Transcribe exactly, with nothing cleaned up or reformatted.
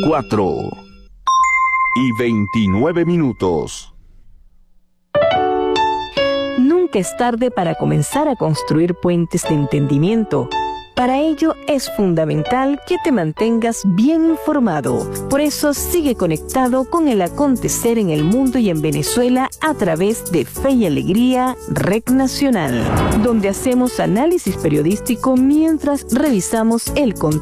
cuatro y veintinueve minutos. Nunca es tarde para comenzar a construir puentes de entendimiento. Para ello es fundamental que te mantengas bien informado. Por eso sigue conectado con el acontecer en el mundo y en Venezuela a través de Fe y Alegría Red Nacional, donde hacemos análisis periodístico mientras revisamos el contexto